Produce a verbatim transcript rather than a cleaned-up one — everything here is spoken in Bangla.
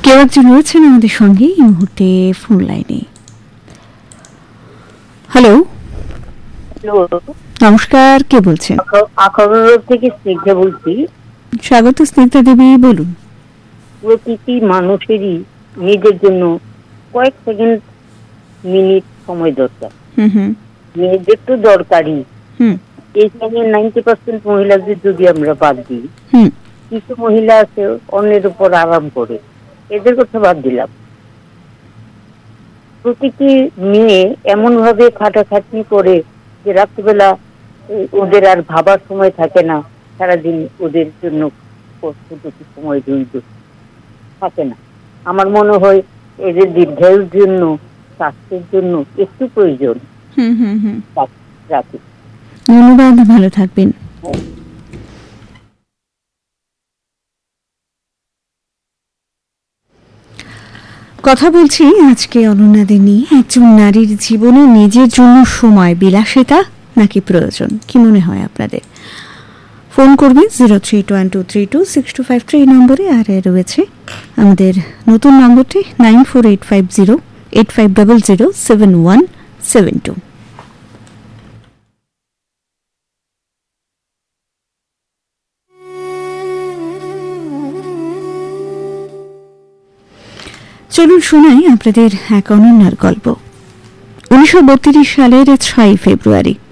কেউ একজন রয়েছেন আমাদের সঙ্গে এই মুহূর্তে ফোন লাইনে। হ্যালো, নমস্কার, কে বলছেন? আখাউড়া থেকে স্নিগ্ধা বলছি। স্বাগত স্নিগ্ধা দেবী, বলুন। প্রতিটি মানুষেরই নিজের জন্য কয়েক সেকেন্ড মিনিট সময় দরকার। হুম হুম নিজের তো দরকারই। হুম এই সময় নাইনটি পার্সেন্ট মহিলাদের যদি আমরা বাদ দিই, হুম কিছু মহিলা আছে অন্যের উপর আরাম করে, এদের কথা বাদ দিলাম। প্রতিটি মেয়ে এমন ভাবে খাটাখাটনি করে যে রাত্রিবেলা ওদের আর ভাবার সময় থাকে না, সারাদিন ওদের জন্য সময় থাকে না। আমার মনে হয় এদের দীর্ঘায়ুর জন্য, স্বাস্থ্যের জন্য একটু প্রয়োজন। হুম হুম হুম রাখি, ধন্যবাদ, ভালো থাকবেন। কথা বলছি আজকে অনন্যাদের নিয়ে। একজন নারীর জীবনে নিজের জন্য সময় বিলাসিতা নাকি প্রয়োজন, কি মনে হয় আপনাদের? ফোন করবেন zero three two one two three two six two five three নম্বরে, আর রয়েছে আমাদের নতুন নম্বরটি nine four eight five zero eight five double zero seven one seven two. চলুন শোনাই আপনাদের এক অনন্যার গল্প। উনিশশো বত্রিশ সালের ছয় ফেব্রুয়ারি